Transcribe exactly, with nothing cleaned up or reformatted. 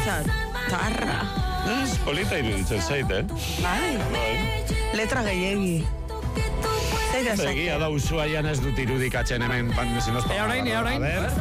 Ostra, tarra. Ez, polita iruditzen zait, eh? Bai, Bai. letra gehiegi. Zer Egia da Ushuaian ez dut irudikatzen hemen. Pan, si nos Ea orain, ea orain. A ver.